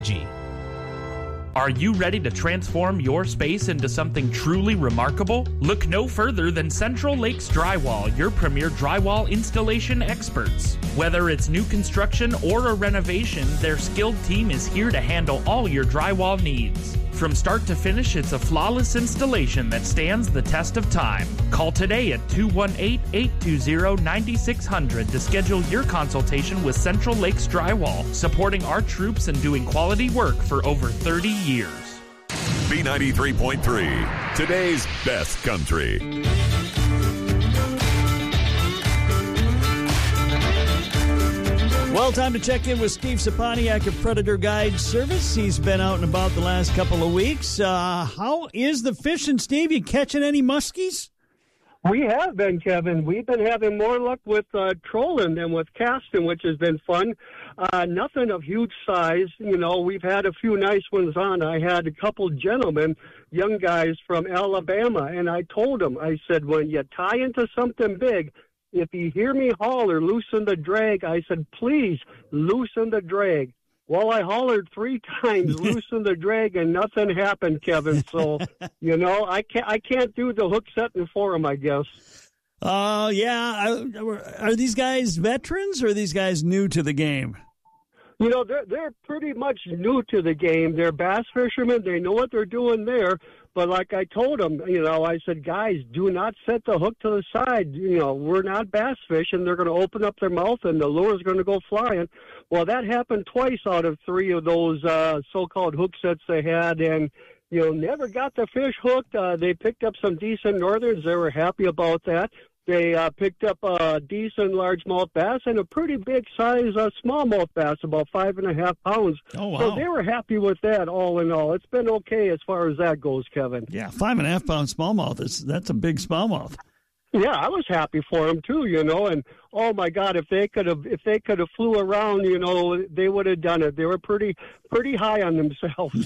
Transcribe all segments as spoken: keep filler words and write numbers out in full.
G. Are you ready to transform your space into something truly remarkable? Look no further than Central Lakes Drywall, your premier drywall installation experts. Whether it's new construction or a renovation, their skilled team is here to handle all your drywall needs. From start to finish, it's a flawless installation that stands the test of time. Call today at two one eight, eight two zero, nine six zero zero to schedule your consultation with Central Lakes Drywall, supporting our troops and doing quality work for over thirty years. B ninety-three point three, today's best country. Well, time to check in with Steve Saponiak of Predator Guide Service. He's been out and about the last couple of weeks. Uh, how is the fishing, Steve? You catching any muskies? We have been, Kevin. We've been having more luck with uh, trolling than with casting, which has been fun. Uh, nothing of huge size. You know, we've had a few nice ones on. I had a couple gentlemen, young guys from Alabama, and I told them, I said, when you tie into something big, if you hear me holler, loosen the drag, I said, please loosen the drag. Well, I hollered three times, loosen the drag, and nothing happened, Kevin. So, you know, I can't, I can't do the hook setting for him, I guess. Oh, uh, yeah. Are these guys veterans or are these guys new to the game? You know, they're, they're pretty much new to the game. They're bass fishermen. They know what they're doing there. But like I told them, you know, I said, guys, do not set the hook to the side. You know, we're not bass fishing. They're going to open up their mouth and the lure's going to go flying. Well, that happened twice out of three of those uh, so-called hook sets they had. And, you know, never got the fish hooked. Uh, they picked up some decent northerns. They were happy about that. They uh, picked up a decent largemouth bass and a pretty big size uh, smallmouth bass, about five and a half pounds. Oh, wow. So they were happy with that all in all. It's been okay as far as that goes, Kevin. Yeah, five and a half pound smallmouth. Is, that's a big smallmouth. Yeah, I was happy for them too, you know, and oh my God, if they could have, if they could have flew around, you know, they would have done it. They were pretty, pretty high on themselves.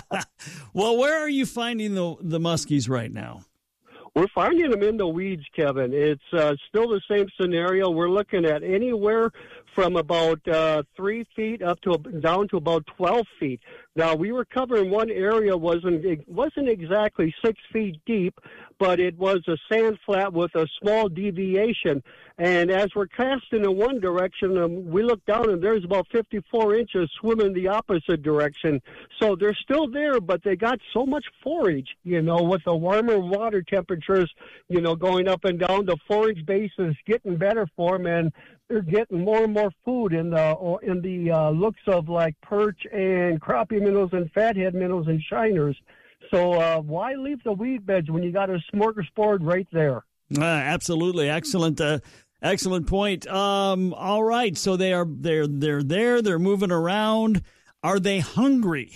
Well, where are you finding the the muskies right now? We're finding them in the weeds, Kevin. It's uh, still the same scenario. We're looking at anywhere from about uh, three feet up to down to about twelve feet. Now, we were covering one area wasn't it wasn't exactly six feet deep, but it was a sand flat with a small deviation. And as we're casting in one direction, um, we look down and there's about fifty-four inches swimming the opposite direction. So they're still there, but they got so much forage, you know, with the warmer water temperatures, you know, going up and down. The forage base is getting better for them, and they're getting more and more food in the in the uh, looks of like perch and crappie minnows and fathead minnows and shiners. So uh, why leave the weed beds when you got a smorgasbord right there? Uh, absolutely, excellent, uh, excellent point. Um, all right, so they are they're they're there. They're moving around. Are they hungry?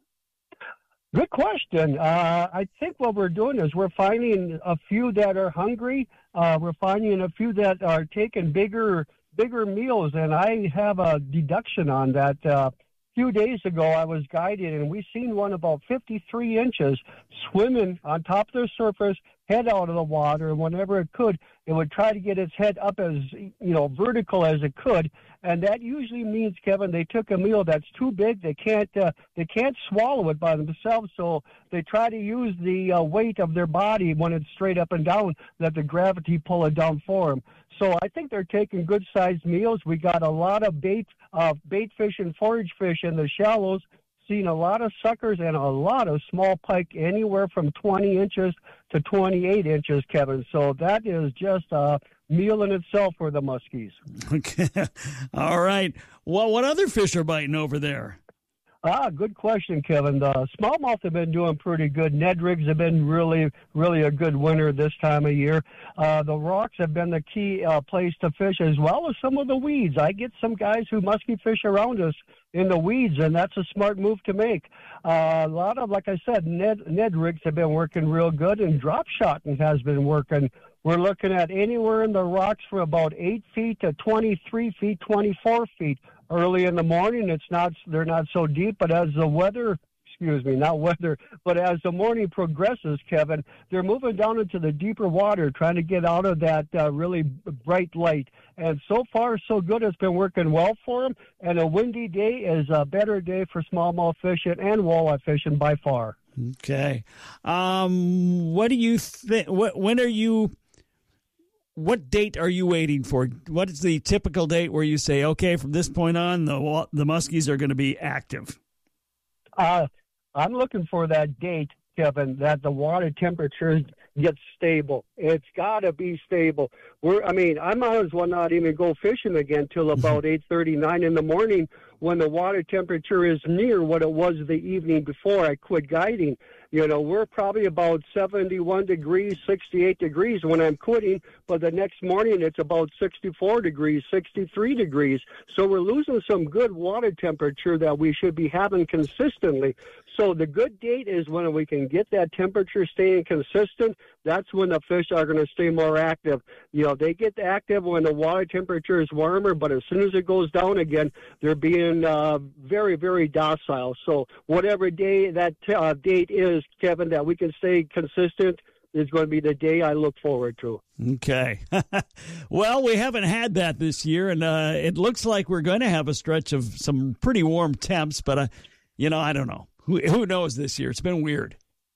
Good question. Uh, I think what we're doing is we're finding a few that are hungry. Uh, we're finding a few that are taking bigger bigger meals, and I have a deduction on that. Uh, a few days ago, I was guided, and we seen one about fifty-three inches swimming on top of the surface, head out of the water, and whenever it could, it would try to get its head up as, you know, vertical as it could. And that usually means, Kevin, they took a meal that's too big. They can't uh, they can't swallow it by themselves, so they try to use the uh, weight of their body when it's straight up and down, let the gravity pull it down for them. So I think they're taking good-sized meals. We got a lot of bait, uh, bait fish and forage fish in the shallows, seen a lot of suckers and a lot of small pike, anywhere from twenty inches to twenty-eight inches, Kevin. So that is just a meal in itself for the muskies. Okay. All right. Well, what other fish are biting over there? Ah, good question, Kevin. The smallmouth have been doing pretty good. Ned rigs have been really, really a good winner this time of year. Uh, the rocks have been the key uh, place to fish, as well as some of the weeds. I get some guys who musky fish around us in the weeds, and that's a smart move to make. Uh, a lot of, like I said, Ned, Ned rigs have been working real good, and drop shotting has been working. We're looking at anywhere in the rocks from about eight feet to twenty-three feet, twenty-four feet. Early in the morning, it's not they're not so deep, but as the weather, excuse me, not weather, but as the morning progresses, Kevin, they're moving down into the deeper water, trying to get out of that uh, really bright light. And so far, so good. It's been working well for them. And a windy day is a better day for smallmouth fishing and walleye fishing by far. Okay. Um, what do you think? What, when are you, what date are you waiting for? What is the typical date where you say, okay, from this point on, the the muskies are going to be active? Uh, I'm looking for that date, Kevin, that the water temperature gets stable. It's got to be stable. We're, I mean, I might as well not even go fishing again till about eight thirty, nine in the morning when the water temperature is near what it was the evening before I quit guiding. You know, we're probably about seventy-one degrees, sixty-eight degrees when I'm quitting, but the next morning it's about sixty-four degrees, sixty-three degrees. So we're losing some good water temperature that we should be having consistently. So the good date is when we can get that temperature staying consistent. That's when the fish are going to stay more active. You know, they get active when the water temperature is warmer, but as soon as it goes down again, they're being uh, very, very docile. So whatever day that uh, date is, Kevin, that we can stay consistent is going to be the day I look forward to. Okay. Well, we haven't had that this year, and uh, it looks like we're going to have a stretch of some pretty warm temps, but, uh, you know, I don't know. Who, who knows this year? It's been weird.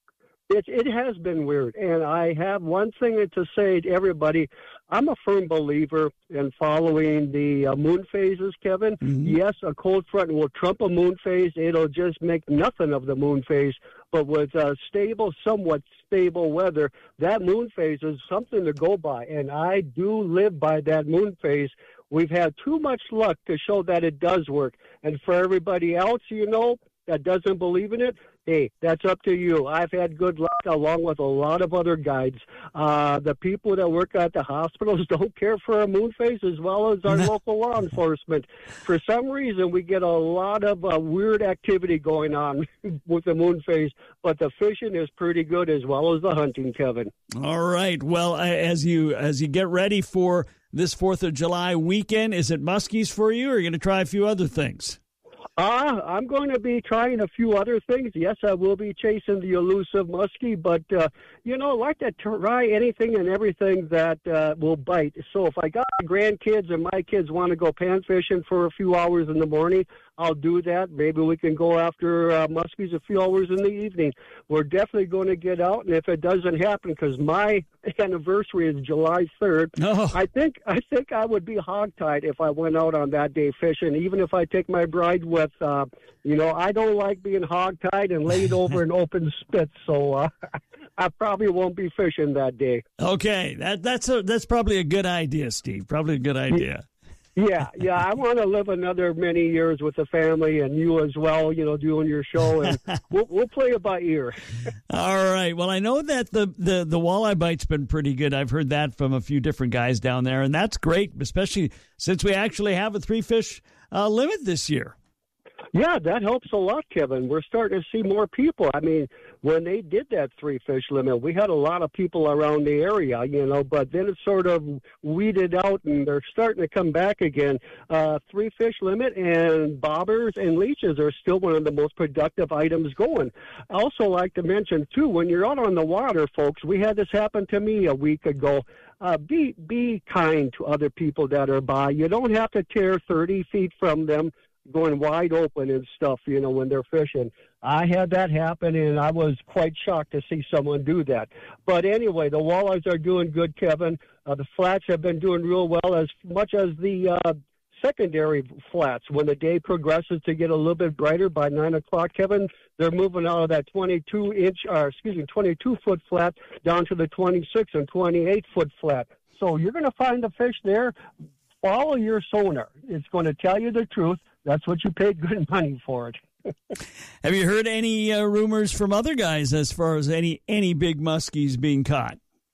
It, it has been weird, and I have one thing to say to everybody. I'm a firm believer in following the uh, moon phases, Kevin. Mm-hmm. Yes, a cold front will trump a moon phase. It'll just make nothing of the moon phase. But with uh, stable, somewhat stable weather, that moon phase is something to go by, and I do live by that moon phase. We've had too much luck to show that it does work. And for everybody else, you know, that doesn't believe in it, hey, that's up to you. I've had good luck along with a lot of other guides. Uh, the people that work at the hospitals don't care for a moon phase as well as our local law enforcement. For some reason, we get a lot of uh, weird activity going on with the moon phase, but the fishing is pretty good as well as the hunting, Kevin. All right. Well, as you as you get ready for this fourth of July weekend, is it muskies for you, or are you going to try a few other things? Uh, I'm going to be trying a few other things. Yes, I will be chasing the elusive muskie, but, uh, you know, I like to try anything and everything that uh, will bite. So if I got my grandkids and my kids want to go pan fishing for a few hours in the morning, I'll do that. Maybe we can go after uh, muskies a few hours in the evening. We're definitely going to get out, and if it doesn't happen, because my anniversary is July third, oh. I think I think I would be hogtied if I went out on that day fishing, even if I take my bride with. Uh, you know, I don't like being hogtied and laid over an open spit, so uh, I probably won't be fishing that day. Okay, that that's a that's probably a good idea, Steve. Probably a good idea. Yeah, yeah, I want to live another many years with the family and you as well, you know, doing your show, and we'll, we'll play it by ear. All right. Well, I know that the, the, the walleye bite's been pretty good. I've heard that from a few different guys down there, and that's great, especially since we actually have a three-fish uh, limit this year. Yeah, that helps a lot, Kevin. We're starting to see more people. I mean, when they did that three-fish limit, we had a lot of people around the area, you know, but then it sort of weeded out, and they're starting to come back again. Uh, three-fish limit and bobbers and leeches are still one of the most productive items going. I also like to mention, too, when you're out on the water, folks, we had this happen to me a week ago. Uh, be be kind to other people that are by. You don't have to tear thirty feet from them, going wide open and stuff, you know, when they're fishing. I had that happen, and I was quite shocked to see someone do that. But anyway, the walleyes are doing good, Kevin. Uh, the flats have been doing real well, as much as the uh, secondary flats. When the day progresses to get a little bit brighter by nine o'clock, Kevin, they're moving out of that twenty-two inch, or excuse me, twenty-two foot flat down to the twenty-six and twenty-eight foot flat. So you're going to find the fish there. Follow your sonar. It's going to tell you the truth. That's what you paid good money for it. Have you heard any uh, rumors from other guys as far as any any big muskies being caught?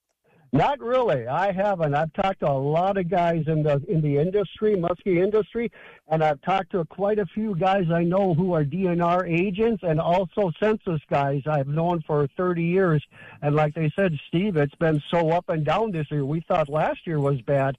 Not really. I haven't. I've talked to a lot of guys in the in the industry, muskie industry, and I've talked to quite a few guys I know who are D N R agents and also census guys I've known for thirty years. And like they said, Steve, it's been so up and down this year. We thought last year was bad.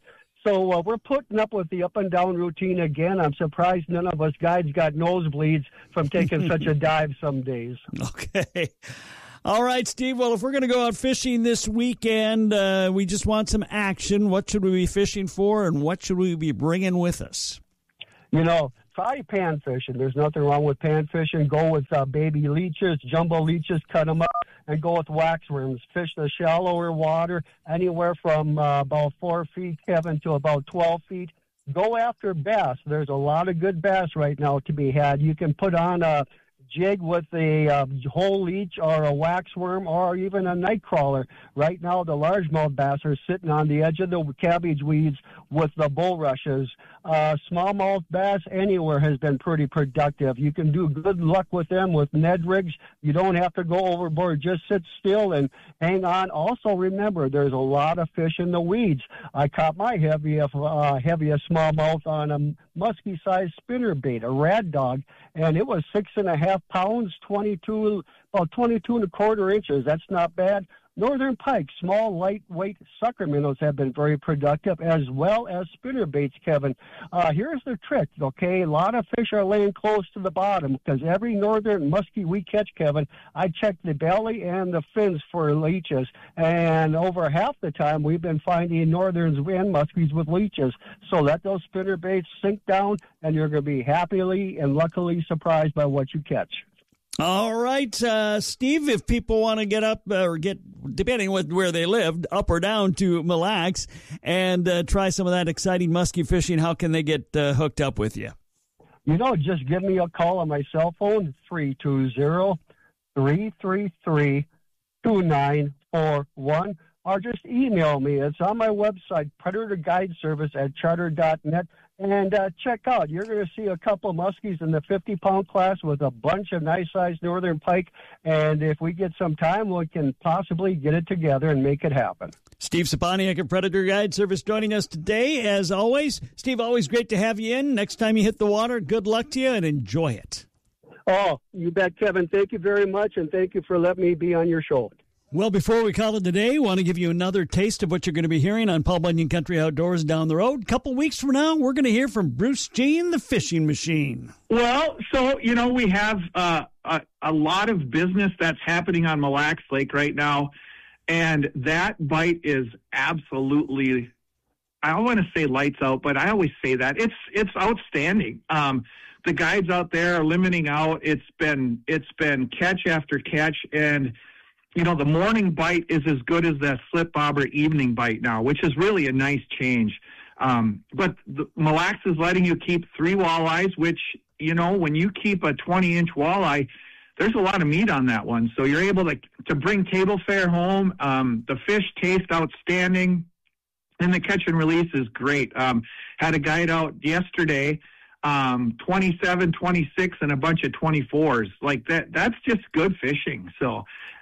So uh, we're putting up with the up and down routine again. I'm surprised none of us guides got nosebleeds from taking such a dive some days. Okay. All right, Steve. Well, if we're going to go out fishing this weekend, uh, we just want some action. What should we be fishing for, and what should we be bringing with us? You know, try pan fishing. There's nothing wrong with pan fishing. Go with uh, baby leeches, jumbo leeches, cut them up, and go with waxworms. Fish the shallower water, anywhere from uh, about four feet, Kevin, to about twelve feet. Go after bass. There's a lot of good bass right now to be had. You can put on a jig with a uh, whole leech or a waxworm or even a night crawler. Right now, the largemouth bass are sitting on the edge of the cabbage weeds with the bulrushes. Uh, smallmouth bass anywhere has been pretty productive. You can do good luck with them with Ned rigs. You don't have to go overboard. Just sit still and hang on. Also, remember, there's a lot of fish in the weeds. I caught my heaviest, uh, heaviest smallmouth on a musky-sized spinnerbait, a rad dog, and it was six and a half pounds, twenty-two, about twenty-two and a quarter inches. That's not bad. Northern pike, small, lightweight sucker minnows have been very productive, as well as spinnerbaits, Kevin. Uh, here's the trick, okay? A lot of fish are laying close to the bottom because every northern muskie we catch, Kevin, I check the belly and the fins for leeches, and over half the time we've been finding northerns and muskies with leeches. So let those spinnerbaits sink down, and you're going to be happily and luckily surprised by what you catch. All right, uh, Steve, if people want to get up uh, or get, depending on where they live, up or down to Mille Lacs and uh, try some of that exciting muskie fishing, how can they get uh, hooked up with you? You know, just give me a call on my cell phone, three two zero, three three three, two nine four one, or just email me. It's on my website, Predator Guide Service at charter dot net. And uh, check out, you're going to see a couple muskies in the fifty-pound class with a bunch of nice-sized northern pike. And if we get some time, we can possibly get it together and make it happen. Steve Saponiak of Predator Guide Service joining us today, as always. Steve, always great to have you in. Next time you hit the water, good luck to you and enjoy it. Oh, you bet, Kevin. Thank you very much, and thank you for letting me be on your show. Well, before we call it a day, want to give you another taste of what you're going to be hearing on Paul Bunyan Country Outdoors down the road. A couple weeks from now, we're going to hear from Bruce Jean, the fishing machine. Well, so, you know, we have uh, a, a lot of business that's happening on Mille Lacs Lake right now, and that bite is absolutely, I don't want to say lights out, but I always say that. It's it's outstanding. Um, the guides out there are limiting out. It's been it's been catch after catch, and you know, the morning bite is as good as that slip bobber evening bite now, which is really a nice change. Um, but the, Mille Lacs is letting you keep three walleyes, which, you know, when you keep a twenty-inch walleye, there's a lot of meat on that one. So you're able to to bring table fare home. Um, the fish taste outstanding, and the catch and release is great. Um, had a guide out yesterday, um, twenty-seven, twenty-six, and a bunch of twenty-fours. Like that, that's just good fishing. So,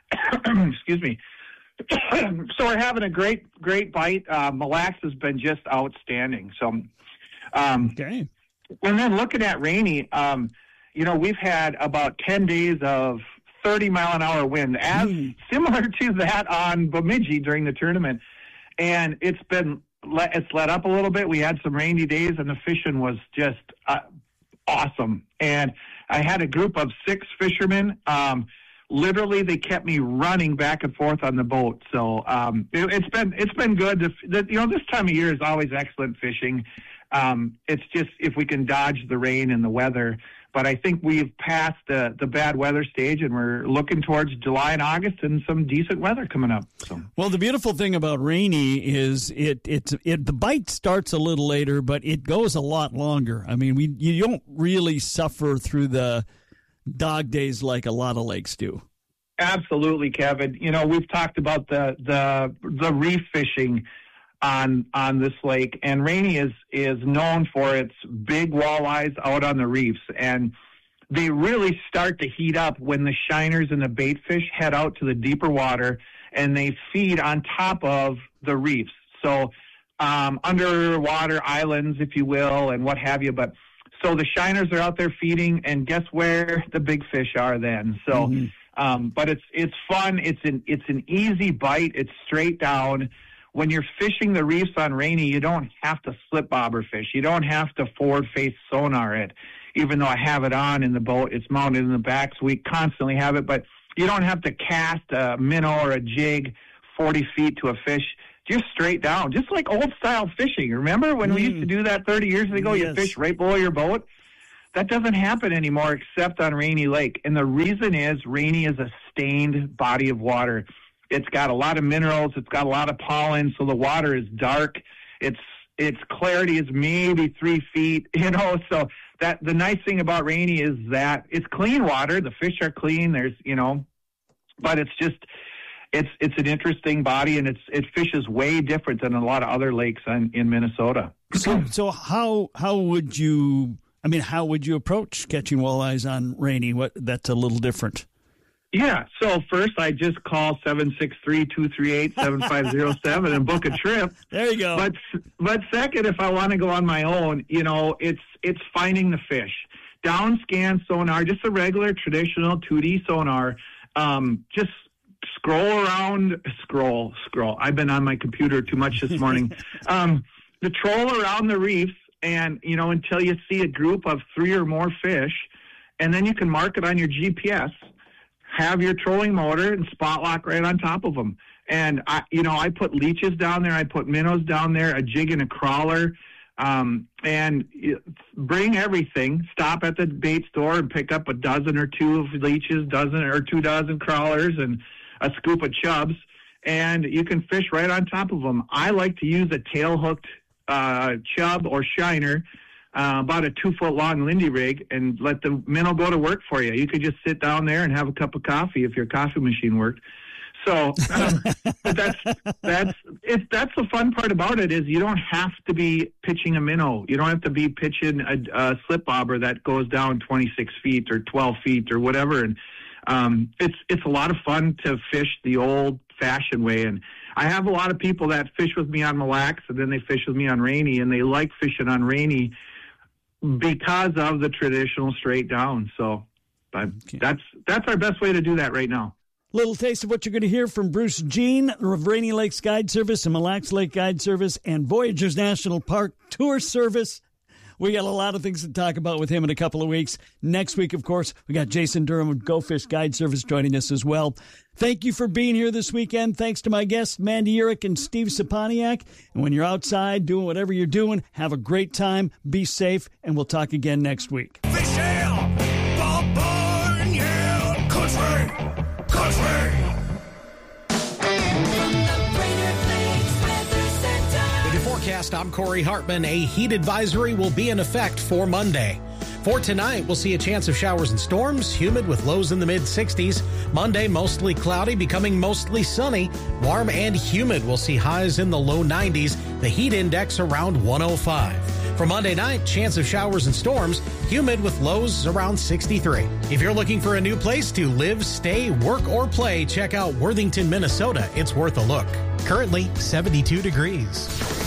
excuse me. So we're having a great, great bite. Uh, Mille Lacs has been just outstanding. So, um, okay. And then looking at Rainy, um, you know, we've had about ten days of thirty mile an hour wind, as mm. similar to that on Bemidji during the tournament. And it's been, it's let up a little bit. We had some rainy days, and the fishing was just uh, awesome. And I had a group of six fishermen. Um, literally, they kept me running back and forth on the boat. So um, it, it's been it's been good. The, the, you know, this time of year is always excellent fishing. Um, it's just if we can dodge the rain and the weather. But I think we've passed the, the bad weather stage, and we're looking towards July and August and some decent weather coming up. So. Well, the beautiful thing about Rainy is it it's it the bite starts a little later, but it goes a lot longer. I mean, we you don't really suffer through the dog days like a lot of lakes do. Absolutely, Kevin. You know, we've talked about the the the reef fishing on on this lake, and Rainy is is known for its big walleyes out on the reefs, and they really start to heat up when the shiners and the bait fish head out to the deeper water, and they feed on top of the reefs. So um, underwater islands, if you will, and what have you. But so the shiners are out there feeding, and guess where the big fish are then? So, mm-hmm. um, but it's it's fun. It's an it's an easy bite. It's straight down. when you're fishing the reefs on Rainy, you don't have to slip bobber fish. You don't have to forward face sonar it. Even though I have it on in the boat, it's mounted in the back, so we constantly have it. But you don't have to cast a minnow or a jig forty feet to a fish. Just straight down, just like old style fishing. Remember when mm. we used to do that thirty years ago? Yes. You fish right below your boat. That doesn't happen anymore except on Rainy Lake. And the reason is Rainy is a stained body of water. It's got a lot of minerals. It's got a lot of pollen, so the water is dark. It's its clarity is maybe three feet, you know. So that the nice thing about Rainy is that it's clean water. The fish are clean. There's, you know, but it's just it's it's an interesting body, and it's it fishes way different than a lot of other lakes in, in Minnesota. So, so how how would you? I mean, how would you approach catching walleyes on Rainy? What that's a little different. Yeah, so first I just call seven six three, two three eight, seven five zero seven and book a trip. There you go. But but second, if I want to go on my own, you know, it's it's finding the fish. Down scan sonar, just a regular traditional two D sonar. Um, just scroll around, scroll, scroll. I've been on my computer too much this morning. um, the troll around the reefs, and, you know, until you see a group of three or more fish, and then you can mark it on your G P S. Have your trolling motor and spot lock right on top of them. And, I, you know, I put leeches down there. I put minnows down there, a jig and a crawler. Um, and bring everything. Stop at the bait store and pick up a dozen or two of leeches, dozen or two dozen crawlers, and a scoop of chubs. And you can fish right on top of them. I like to use a tail-hooked uh, chub or shiner, Uh, about a two-foot-long Lindy rig, and let the minnow go to work for you. You could just sit down there and have a cup of coffee if your coffee machine worked. So, um, but that's that's it's that's the fun part about it, is you don't have to be pitching a minnow. You don't have to be pitching a, a slip bobber that goes down twenty-six feet or twelve feet or whatever. And um, it's it's a lot of fun to fish the old-fashioned way. And I have a lot of people that fish with me on Mille Lacs, and then they fish with me on Rainy, and they like fishing on Rainy because of the traditional straight down. So I, okay. that's that's our best way to do that right now. Little taste of what you're going to hear from Bruce Jean of Rainy Lakes Guide Service and Mille Lacs Lake Guide Service and Voyageurs National Park Tour Service. We got a lot of things to talk about with him in a couple of weeks. Next week, of course, we got Jason Durham of Go Fish Guide Service joining us as well. Thank you for being here this weekend. Thanks to my guests, Mandy Urick and Steve Saponiak. And when you're outside doing whatever you're doing, have a great time, be safe, and we'll talk again next week. Fish ale, Bob Barn, yeah, country, country. Forecast, I'm Corey Hartman. A heat advisory will be in effect for Monday. For tonight, we'll see a chance of showers and storms, humid with lows in the mid sixties. Monday, mostly cloudy, becoming mostly sunny. Warm and humid, we'll see highs in the low nineties. The heat index around one oh five. For Monday night, chance of showers and storms, humid with lows around sixty-three. If you're looking for a new place to live, stay, work, or play, check out Worthington, Minnesota. It's worth a look. Currently, seventy-two degrees.